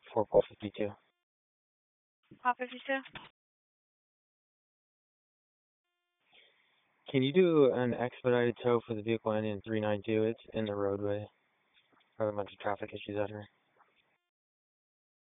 452. Pop 52. Can you do an expedited tow for the vehicle ending in 392? It's in the roadway. I have a bunch of traffic issues out here.